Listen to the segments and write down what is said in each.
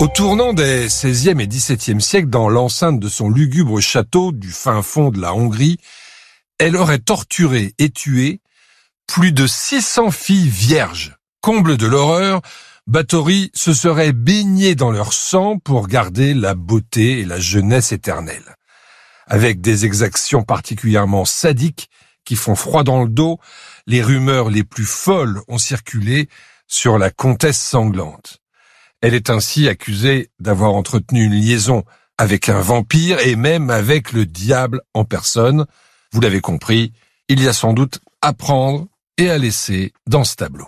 Au tournant des XVIe et XVIIe siècles, dans l'enceinte de son lugubre château du fin fond de la Hongrie, elle aurait torturé et tué plus de 600 filles vierges. Comble de l'horreur, Báthory se serait baigné dans leur sang pour garder la beauté et la jeunesse éternelle. Avec des exactions particulièrement sadiques qui font froid dans le dos, les rumeurs les plus folles ont circulé sur la comtesse sanglante. Elle est ainsi accusée d'avoir entretenu une liaison avec un vampire et même avec le diable en personne. Vous l'avez compris, il y a sans doute à prendre et à laisser dans ce tableau.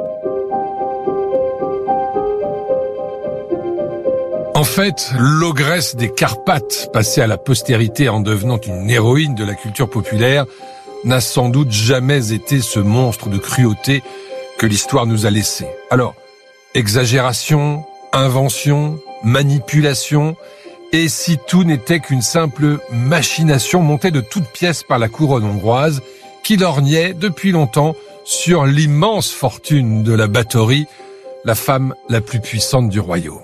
En fait, l'ogresse des Carpates, passée à la postérité en devenant une héroïne de la culture populaire, n'a sans doute jamais été ce monstre de cruauté que l'histoire nous a laissé. Alors, exagération, invention, manipulation, et si tout n'était qu'une simple machination montée de toutes pièces par la couronne hongroise, qui lorgnait depuis longtemps sur l'immense fortune de la Báthory, la femme la plus puissante du royaume.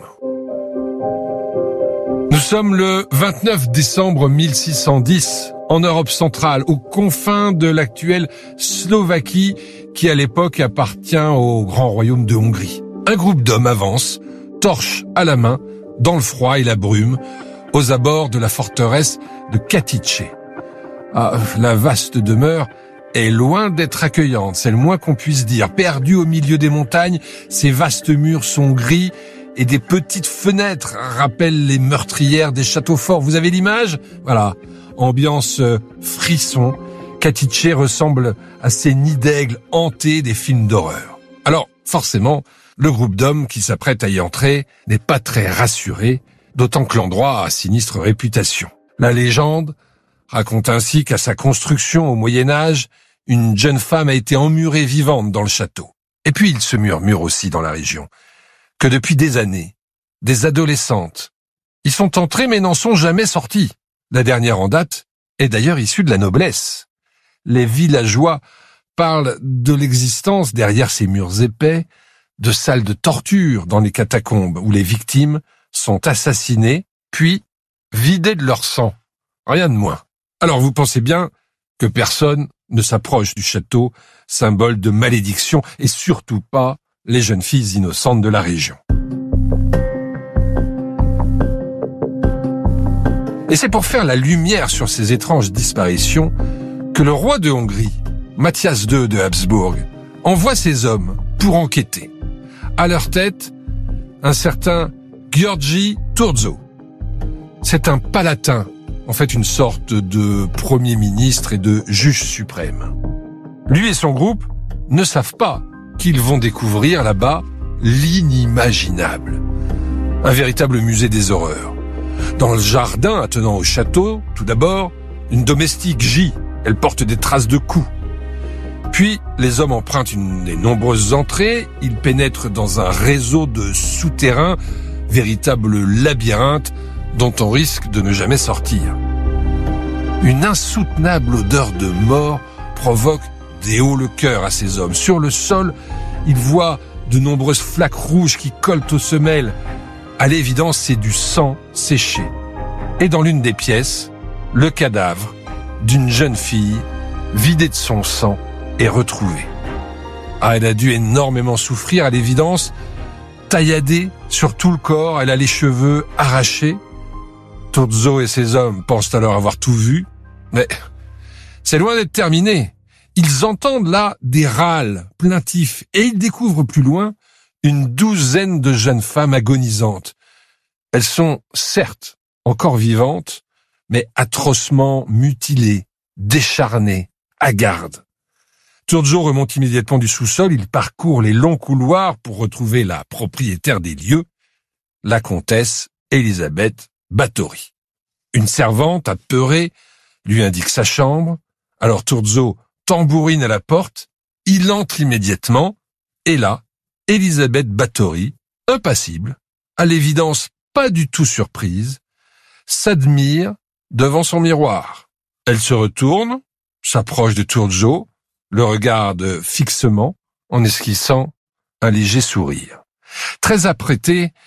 Nous sommes le 29 décembre 1610, en Europe centrale, aux confins de l'actuelle Slovaquie, qui à l'époque appartient au grand royaume de Hongrie. Un groupe d'hommes avance, torche à la main, dans le froid et la brume, aux abords de la forteresse de Katice. La vaste demeure est loin d'être accueillante, c'est le moins qu'on puisse dire. Perdue au milieu des montagnes, ces vastes murs sont gris et des petites fenêtres rappellent les meurtrières des châteaux forts. Vous avez l'image ? Voilà, ambiance frisson. Katice ressemble à ces nids d'aigles hantés des films d'horreur. Alors, forcément, le groupe d'hommes qui s'apprête à y entrer n'est pas très rassuré, d'autant que l'endroit a sinistre réputation. La légende raconte ainsi qu'à sa construction au Moyen-Âge, une jeune femme a été emmurée vivante dans le château. Et puis il se murmure aussi dans la région que depuis des années, des adolescentes y sont entrées mais n'en sont jamais sorties. La dernière en date est d'ailleurs issue de la noblesse. Les villageois parlent de l'existence derrière ces murs épais de salles de torture dans les catacombes où les victimes sont assassinées puis vidées de leur sang. Rien de moins. Alors vous pensez bien que personne ne s'approche du château, symbole de malédiction, et surtout pas les jeunes filles innocentes de la région. Et c'est pour faire la lumière sur ces étranges disparitions que le roi de Hongrie, Matthias II de Habsbourg, envoie ses hommes pour enquêter. À leur tête, un certain György Thurzó. C'est un palatin, en fait une sorte de premier ministre et de juge suprême. Lui et son groupe ne savent pas qu'ils vont découvrir là-bas l'inimaginable. Un véritable musée des horreurs. Dans le jardin attenant au château, tout d'abord, une domestique gît. Elle porte des traces de coups. Puis, les hommes empruntent une des nombreuses entrées. Ils pénètrent dans un réseau de souterrains, véritable labyrinthe dont on risque de ne jamais sortir. Une insoutenable odeur de mort provoque des hauts le cœur à ces hommes. Sur le sol, ils voient de nombreuses flaques rouges qui collent aux semelles. À l'évidence, c'est du sang séché. Et dans l'une des pièces, le cadavre d'une jeune fille vidée de son sang est retrouvée. Elle a dû énormément souffrir, à l'évidence, tailladée sur tout le corps, elle a les cheveux arrachés. Thurzó et ses hommes pensent alors avoir tout vu, mais c'est loin d'être terminé. Ils entendent là des râles plaintifs et ils découvrent plus loin une douzaine de jeunes femmes agonisantes. Elles sont certes encore vivantes, mais atrocement mutilées, décharnées, hagardes. Thurzó remonte immédiatement du sous-sol, il parcourt les longs couloirs pour retrouver la propriétaire des lieux, la comtesse Élisabeth Báthory. Une servante, apeurée, lui indique sa chambre. Alors Thurzó tambourine à la porte, il entre immédiatement, et là, Élisabeth Báthory, impassible, à l'évidence pas du tout surprise, s'admire devant son miroir. Elle se retourne, s'approche de Thurzó, le regarde fixement en esquissant un léger sourire. Très apprêtée,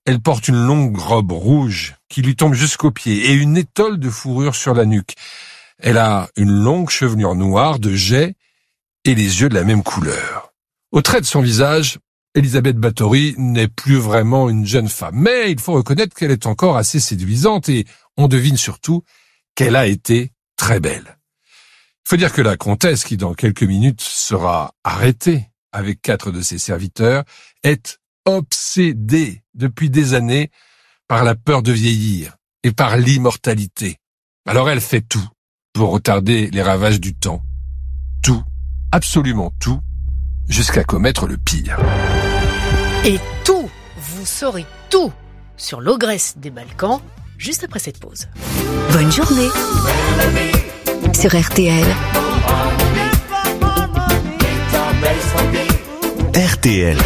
Elle porte une longue robe rouge qui lui tombe jusqu'aux pieds et une étole de fourrure sur la nuque. Elle a une longue chevelure noire de jais et les yeux de la même couleur. Au trait de son visage, Elisabeth Báthory n'est plus vraiment une jeune femme, mais il faut reconnaître qu'elle est encore assez séduisante et on devine surtout qu'elle a été très belle. Il faut dire que la comtesse, qui dans quelques minutes sera arrêtée avec 4 de ses serviteurs, est obsédée depuis des années par la peur de vieillir et par l'immortalité. Alors elle fait tout pour retarder les ravages du temps. Tout, absolument tout, jusqu'à commettre le pire. Et tout, vous saurez tout sur l'ogresse des Balkans, juste après cette pause. Bonne journée sur RTL. RTL,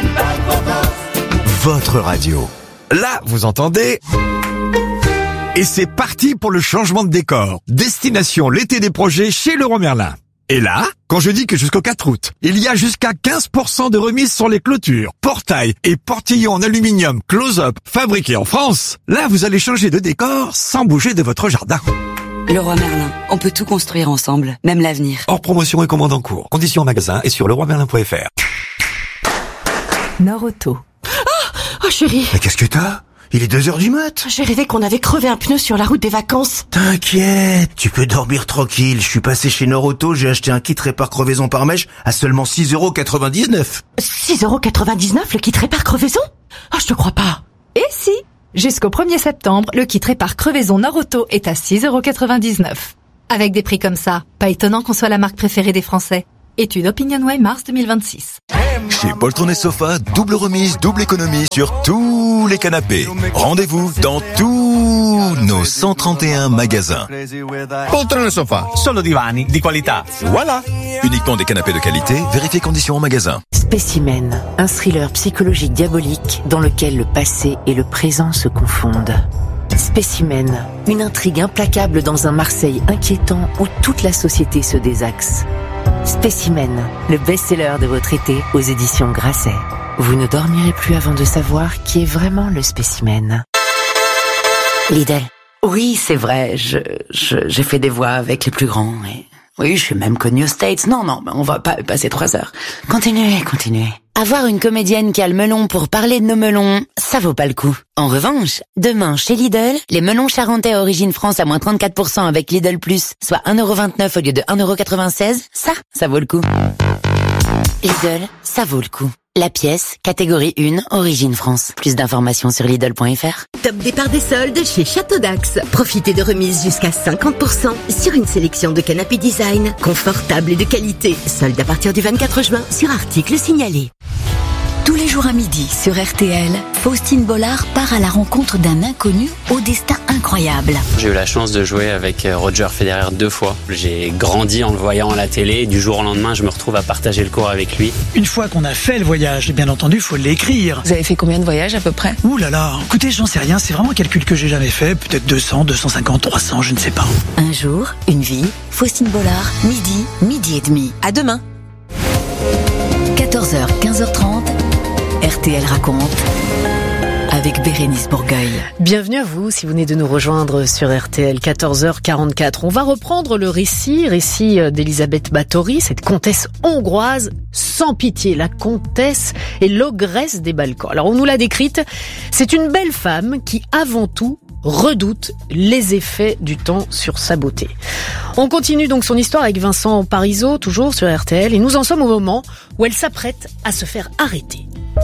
votre radio. Là, vous entendez ? Et c'est parti pour le changement de décor. Destination l'été des projets chez Leroy Merlin. Et là, quand je dis que jusqu'au 4 août, il y a jusqu'à 15% de remise sur les clôtures, portails et portillons en aluminium close-up fabriqués en France, là vous allez changer de décor sans bouger de votre jardin. Leroy Merlin, on peut tout construire ensemble, même l'avenir. Hors promotion et commande en cours. Conditions en magasin et sur leroymerlin.fr. Norauto. Oh chérie, Mais qu'est-ce que t'as ? Il est 2h du mat'. j'ai rêvé qu'on avait crevé un pneu sur la route des vacances. T'inquiète, tu peux dormir tranquille. Je suis passé chez Norauto, j'ai acheté un kit répare crevaison par mèche à seulement 6,99€. 6,99€ le kit répare crevaison? Oh, je te crois pas. Et si, jusqu'au 1er septembre, le kit répare crevaison Norauto est à 6,99€. Avec des prix comme ça, pas étonnant qu'on soit la marque préférée des Français. Étude OpinionWay mars 2026. Chez Poltron et Sofa, double remise, double économie sur tous les canapés. Rendez-vous dans tous nos 131 magasins. Poltrone e Sofa, solo divani di qualità. Voilà. Uniquement des canapés de qualité, vérifiez conditions en magasin. Spécimen, un thriller psychologique diabolique dans lequel le passé et le présent se confondent. Spécimen, une intrigue implacable dans un Marseille inquiétant où toute la société se désaxe. Spécimen, le best-seller de votre été aux éditions Grasset. Vous ne dormirez plus avant de savoir qui est vraiment le spécimen. Lidl. Oui, c'est vrai, j'ai fait des voix avec les plus grands. Et... oui, je suis même connue aux States. Non, on va pas passer 3 heures. Continuez. Avoir une comédienne qui a le melon pour parler de nos melons, ça vaut pas le coup. En revanche, demain, chez Lidl, les melons charentais à origine France à moins 34% avec Lidl Plus, soit 1,29€ au lieu de 1,96€, ça vaut le coup. Lidl, ça vaut le coup. La pièce, catégorie 1, origine France. Plus d'informations sur Lidl.fr. Top départ des soldes chez Château d'Axe. Profitez de remises jusqu'à 50% sur une sélection de canapés design, confortables et de qualité. Soldes à partir du 24 juin sur articles signalés. Tous les jours à midi sur RTL, Faustine Bollard part à la rencontre d'un inconnu au destin incroyable. J'ai eu la chance de jouer avec Roger Federer 2 fois. J'ai grandi en le voyant à la télé. Du jour au lendemain, je me retrouve à partager le court avec lui. Une fois qu'on a fait le voyage, bien entendu, il faut l'écrire. Vous avez fait combien de voyages à peu près ? Ouh là là, écoutez, j'en sais rien, c'est vraiment un calcul que j'ai jamais fait. Peut-être 200, 250, 300, je ne sais pas. Un jour, une vie, Faustine Bollard, midi et demi. À demain. 14h, 15h30, RTL raconte avec Bérénice Bourgueil. Bienvenue à vous si vous venez de nous rejoindre sur RTL, 14h44. On va reprendre le récit d'Elisabeth Báthory, cette comtesse hongroise sans pitié, la comtesse et l'ogresse des Balkans. Alors on nous l'a décrite, c'est une belle femme qui avant tout redoute les effets du temps sur sa beauté. On continue donc son histoire avec Vincent Parisot, toujours sur RTL, et nous en sommes au moment où elle s'apprête à se faire arrêter.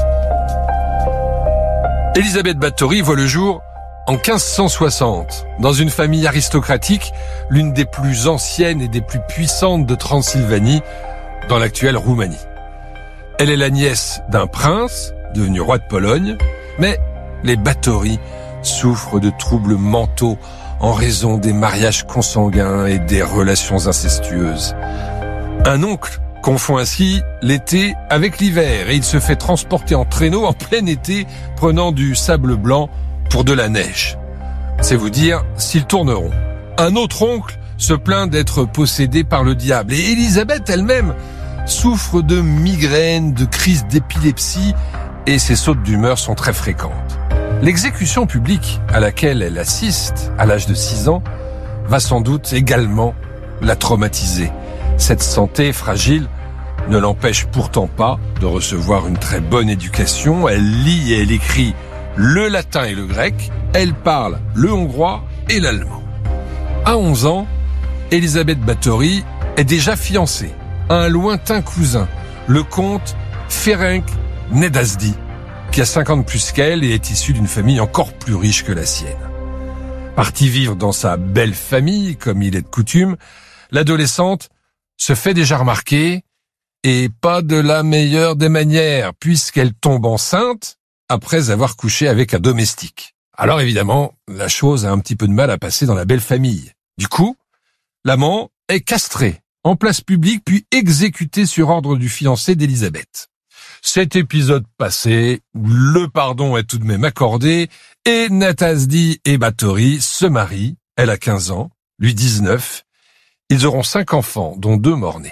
Elisabeth Báthory voit le jour en 1560, dans une famille aristocratique, l'une des plus anciennes et des plus puissantes de Transylvanie, dans l'actuelle Roumanie. Elle est la nièce d'un prince, devenu roi de Pologne, mais les Báthory souffrent de troubles mentaux en raison des mariages consanguins et des relations incestueuses. Un oncle confond ainsi l'été avec l'hiver et il se fait transporter en traîneau en plein été, prenant du sable blanc pour de la neige. C'est vous dire s'ils tourneront. Un autre oncle se plaint d'être possédé par le diable et Elisabeth elle-même souffre de migraines, de crises d'épilepsie et ses sautes d'humeur sont très fréquentes. L'exécution publique à laquelle elle assiste à l'âge de 6 ans va sans doute également la traumatiser. Cette santé fragile ne l'empêche pourtant pas de recevoir une très bonne éducation. Elle lit et elle écrit le latin et le grec. Elle parle le hongrois et l'allemand. À 11 ans, Elisabeth Báthory est déjà fiancée à un lointain cousin, le comte Ferenc Nedasdy, qui a 50 plus qu'elle et est issu d'une famille encore plus riche que la sienne. Partie vivre dans sa belle famille, comme il est de coutume, l'adolescente se fait déjà remarquer, et pas de la meilleure des manières, puisqu'elle tombe enceinte après avoir couché avec un domestique. Alors évidemment, la chose a un petit peu de mal à passer dans la belle famille. Du coup, l'amant est castré en place publique puis exécuté sur ordre du fiancé d'Elisabeth. Cet épisode passé, le pardon est tout de même accordé et Nedasdy et Báthory se marient. Elle a 15 ans, lui 19. Ils auront 5 enfants, dont 2 morts-nés.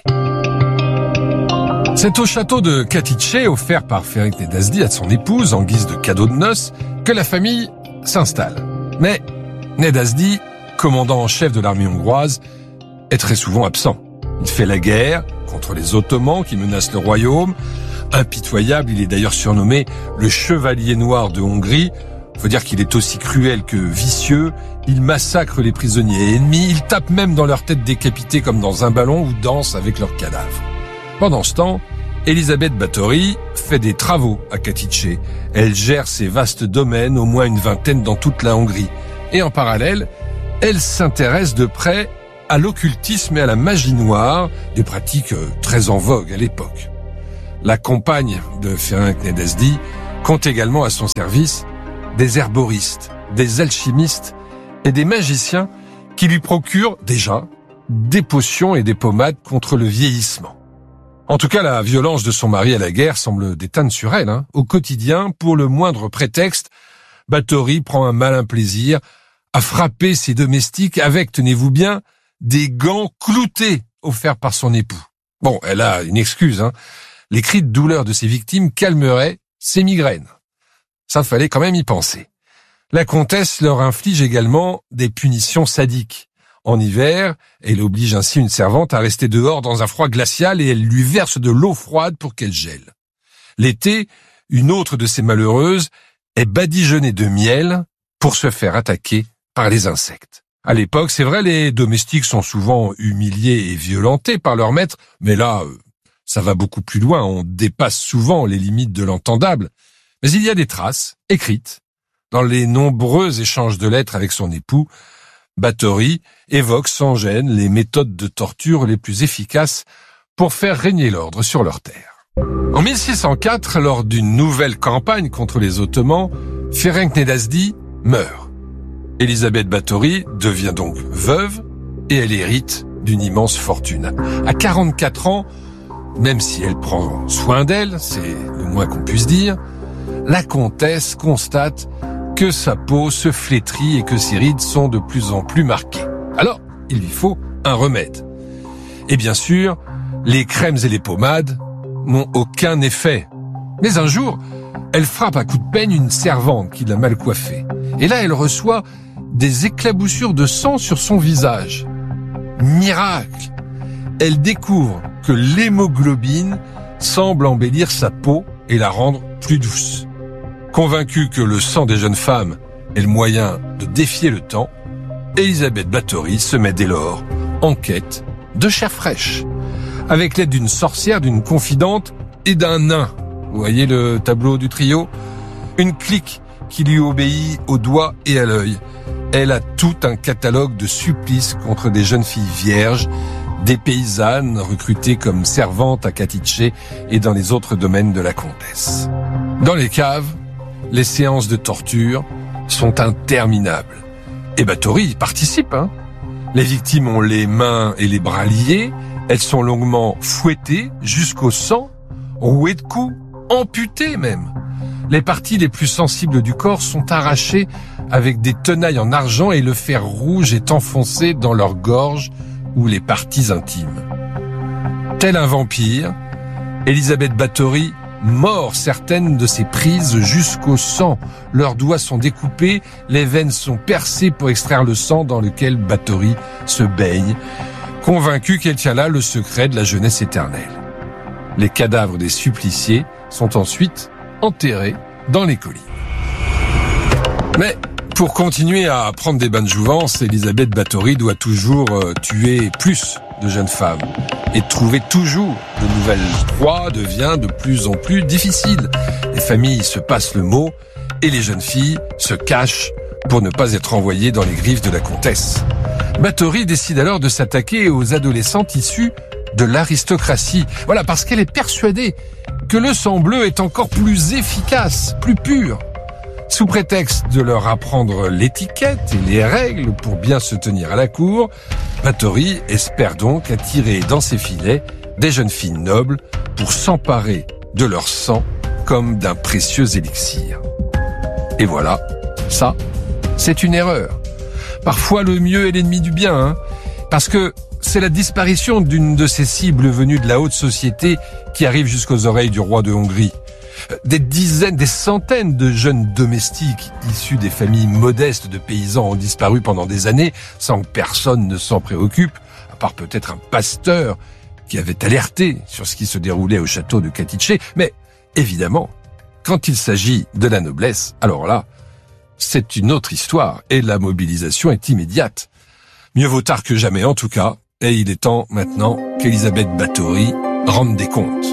C'est au château de Katice, offert par Ferenc Nedasdy à son épouse en guise de cadeau de noces, que la famille s'installe. Mais Nedasdy, commandant en chef de l'armée hongroise, est très souvent absent. Il fait la guerre contre les Ottomans qui menacent le royaume. Impitoyable, il est d'ailleurs surnommé le Chevalier Noir de Hongrie. Faut dire qu'il est aussi cruel que vicieux. Il massacre les prisonniers ennemis. Il tape même dans leur tête décapitée comme dans un ballon ou danse avec leurs cadavres. Pendant ce temps, Elisabeth Báthory fait des travaux à Katice. Elle gère ses vastes domaines, au moins une vingtaine dans toute la Hongrie. Et en parallèle, elle s'intéresse de près à l'occultisme et à la magie noire, des pratiques très en vogue à l'époque. La compagne de Ferenc Nedasdy compte également à son service des herboristes, des alchimistes et des magiciens qui lui procurent déjà des potions et des pommades contre le vieillissement. En tout cas, la violence de son mari à la guerre semble déteindre sur elle. Au quotidien, pour le moindre prétexte, Báthory prend un malin plaisir à frapper ses domestiques avec, tenez-vous bien, des gants cloutés offerts par son époux. Bon, elle a une excuse, Les cris de douleur de ses victimes calmeraient ses migraines. Ça fallait quand même y penser. La comtesse leur inflige également des punitions sadiques. En hiver, elle oblige ainsi une servante à rester dehors dans un froid glacial et elle lui verse de l'eau froide pour qu'elle gèle. L'été, une autre de ces malheureuses est badigeonnée de miel pour se faire attaquer par les insectes. À l'époque, c'est vrai, les domestiques sont souvent humiliés et violentés par leur maître, mais là, ça va beaucoup plus loin, on dépasse souvent les limites de l'entendable. Mais il y a des traces, écrites, dans les nombreux échanges de lettres avec son époux. Báthory évoque sans gêne les méthodes de torture les plus efficaces pour faire régner l'ordre sur leur terre. En 1604, lors d'une nouvelle campagne contre les Ottomans, Ferenc Nedasdy meurt. Elisabeth Báthory devient donc veuve et elle hérite d'une immense fortune. À 44 ans, même si elle prend soin d'elle, c'est le moins qu'on puisse dire, la comtesse constate que sa peau se flétrit et que ses rides sont de plus en plus marquées. Alors, il lui faut un remède. Et bien sûr, les crèmes et les pommades n'ont aucun effet. Mais un jour, elle frappe à coups de peigne une servante qui l'a mal coiffée. Et là, elle reçoit des éclaboussures de sang sur son visage. Miracle! Elle découvre que l'hémoglobine semble embellir sa peau et la rendre plus douce. Convaincue que le sang des jeunes femmes est le moyen de défier le temps, Elisabeth Báthory se met dès lors en quête de chair fraîche, avec l'aide d'une sorcière, d'une confidente et d'un nain. Vous voyez le tableau du trio? Une clique qui lui obéit au doigt et à l'œil. Elle a tout un catalogue de supplices contre des jeunes filles vierges, des paysannes recrutées comme servantes à Katice et dans les autres domaines de la comtesse. Dans les caves, les séances de torture sont interminables. Et Báthory participe. Les victimes ont les mains et les bras liés, elles sont longuement fouettées jusqu'au sang, rouées de coups, amputées même. Les parties les plus sensibles du corps sont arrachées avec des tenailles en argent et le fer rouge est enfoncé dans leur gorge ou les parties intimes. Tel un vampire, Elisabeth Báthory mord certaines de ses prises jusqu'au sang. Leurs doigts sont découpés, les veines sont percées pour extraire le sang dans lequel Báthory se baigne, convaincu qu'elle tient là le secret de la jeunesse éternelle. Les cadavres des suppliciés sont ensuite enterrés dans les collines. Mais pour continuer à prendre des bains de jouvence, Élisabeth Báthory doit toujours tuer plus de jeunes femmes. Et trouver toujours de nouvelles proies devient de plus en plus difficile. Les familles se passent le mot et les jeunes filles se cachent pour ne pas être envoyées dans les griffes de la comtesse. Báthory décide alors de s'attaquer aux adolescentes issues de l'aristocratie. Voilà, parce qu'elle est persuadée que le sang bleu est encore plus efficace, plus pur. Sous prétexte de leur apprendre l'étiquette et les règles pour bien se tenir à la cour, Báthory espère donc attirer dans ses filets des jeunes filles nobles pour s'emparer de leur sang comme d'un précieux élixir. Et voilà, ça, c'est une erreur. Parfois le mieux est l'ennemi du bien, hein, parce que c'est la disparition d'une de ces cibles venues de la haute société qui arrive jusqu'aux oreilles du roi de Hongrie. Des dizaines, des centaines de jeunes domestiques issus des familles modestes de paysans ont disparu pendant des années sans que personne ne s'en préoccupe, à part peut-être un pasteur qui avait alerté sur ce qui se déroulait au château de Katice. Mais évidemment, quand il s'agit de la noblesse, alors là, c'est une autre histoire et la mobilisation est immédiate. Mieux vaut tard que jamais en tout cas, et il est temps maintenant qu'Élisabeth Báthory rende des comptes.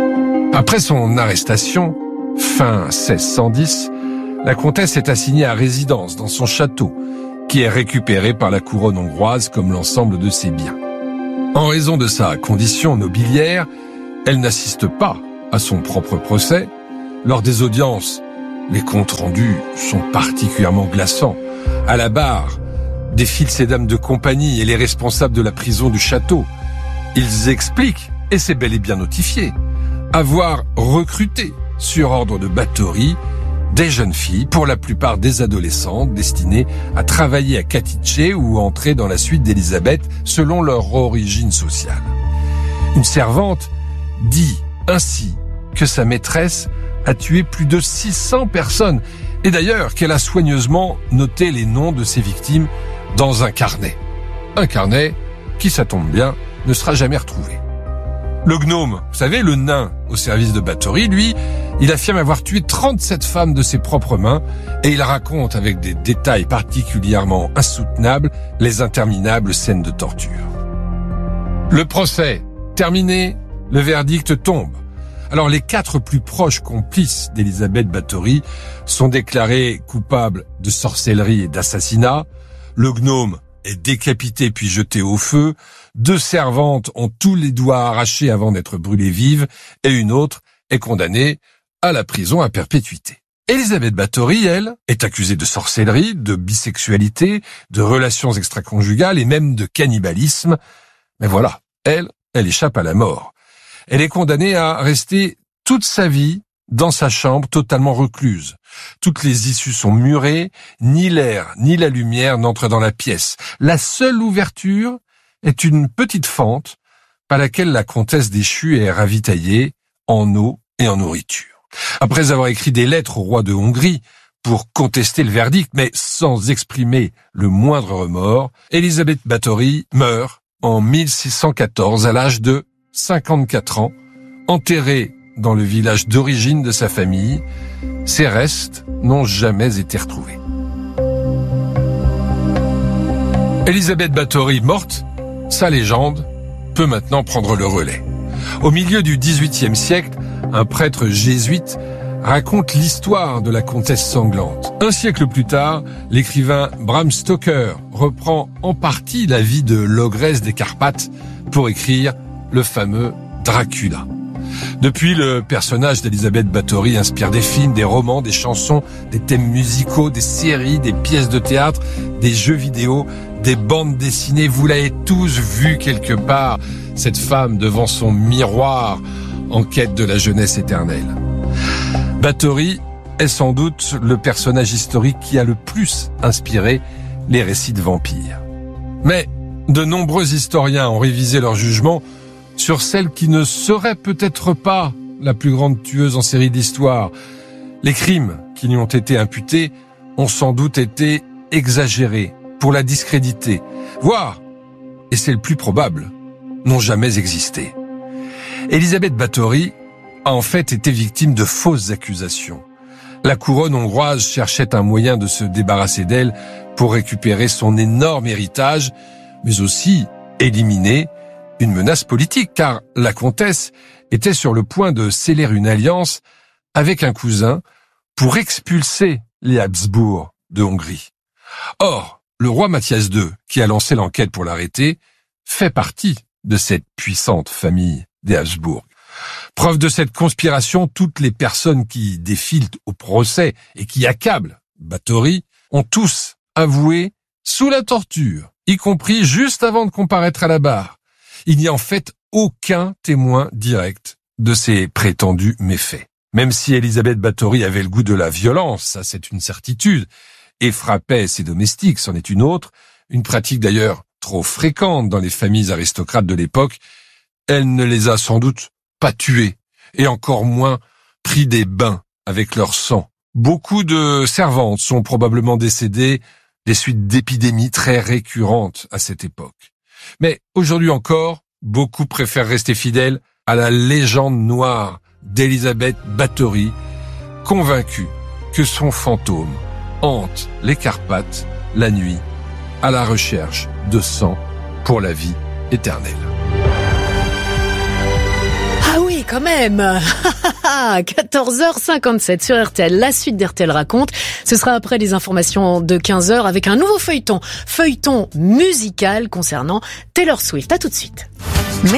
Après son arrestation, fin 1610, la comtesse est assignée à résidence dans son château, qui est récupéré par la couronne hongroise comme l'ensemble de ses biens. En raison de sa condition nobiliaire, elle n'assiste pas à son propre procès. Lors des audiences, les comptes rendus sont particulièrement glaçants. À la barre, défilent ces dames de compagnie et les responsables de la prison du château. Ils expliquent, et c'est bel et bien notifié, avoir recruté, sur ordre de Báthory, des jeunes filles, pour la plupart des adolescentes, destinées à travailler à Katice ou entrer dans la suite d'Élisabeth selon leur origine sociale. Une servante dit ainsi que sa maîtresse a tué plus de 600 personnes, et d'ailleurs qu'elle a soigneusement noté les noms de ses victimes dans un carnet. Un carnet qui, ça tombe bien, ne sera jamais retrouvé. Le gnome, vous savez, le nain au service de Báthory, lui, il affirme avoir tué 37 femmes de ses propres mains et il raconte avec des détails particulièrement insoutenables les interminables scènes de torture. Le procès terminé, le verdict tombe. Alors les 4 plus proches complices d'Élisabeth Báthory sont déclarés coupables de sorcellerie et d'assassinat. Le gnome est décapité puis jeté au feu. 2 servantes ont tous les doigts arrachés avant d'être brûlées vives et une autre est condamnée à la prison à perpétuité. Élisabeth Báthory, elle, est accusée de sorcellerie, de bisexualité, de relations extraconjugales et même de cannibalisme. Mais voilà, elle échappe à la mort. Elle est condamnée à rester toute sa vie dans sa chambre totalement recluse. Toutes les issues sont murées, ni l'air ni la lumière n'entrent dans la pièce. La seule ouverture est une petite fente par laquelle la comtesse déchue est ravitaillée en eau et en nourriture. Après avoir écrit des lettres au roi de Hongrie pour contester le verdict, mais sans exprimer le moindre remords, Élisabeth Báthory meurt en 1614 à l'âge de 54 ans, enterrée dans le village d'origine de sa famille. Ses restes n'ont jamais été retrouvés. Élisabeth Báthory morte, sa légende peut maintenant prendre le relais. Au milieu du XVIIIe siècle, un prêtre jésuite raconte l'histoire de la comtesse sanglante. Un siècle plus tard, l'écrivain Bram Stoker reprend en partie la vie de l'ogresse des Carpates pour écrire le fameux Dracula. Depuis, le personnage d'Élisabeth Báthory inspire des films, des romans, des chansons, des thèmes musicaux, des séries, des pièces de théâtre, des jeux vidéo, des bandes dessinées. Vous l'avez tous vu quelque part, cette femme devant son miroir en quête de la jeunesse éternelle. Báthory est sans doute le personnage historique qui a le plus inspiré les récits de vampires. Mais de nombreux historiens ont révisé leur jugement sur celle qui ne serait peut-être pas la plus grande tueuse en série d'histoire. Les crimes qui lui ont été imputés ont sans doute été exagérés pour la discréditer, voire, et c'est le plus probable, n'ont jamais existé. Elisabeth Báthory a en fait été victime de fausses accusations. La couronne hongroise cherchait un moyen de se débarrasser d'elle pour récupérer son énorme héritage, mais aussi éliminer une menace politique, car la comtesse était sur le point de sceller une alliance avec un cousin pour expulser les Habsbourg de Hongrie. Or, le roi Mathias II, qui a lancé l'enquête pour l'arrêter, fait partie de cette puissante famille des Habsbourg. Preuve de cette conspiration, toutes les personnes qui défilent au procès et qui accablent Báthory ont tous avoué sous la torture, y compris juste avant de comparaître à la barre. Il n'y a en fait aucun témoin direct de ces prétendus méfaits. Même si Elisabeth Báthory avait le goût de la violence, ça c'est une certitude, et frappait ses domestiques, c'en est une autre, une pratique d'ailleurs trop fréquente dans les familles aristocrates de l'époque, elle ne les a sans doute pas tués, et encore moins pris des bains avec leur sang. Beaucoup de servantes sont probablement décédées des suites d'épidémies très récurrentes à cette époque. Mais aujourd'hui encore, beaucoup préfèrent rester fidèles à la légende noire d'Elisabeth Báthory, convaincue que son fantôme hante les Carpates la nuit à la recherche de sang pour la vie éternelle. Ah oui, quand même. 14h57 sur RTL, la suite d'RTL raconte. Ce sera après les informations de 15h avec un nouveau feuilleton musical concernant Taylor Swift. À tout de suite.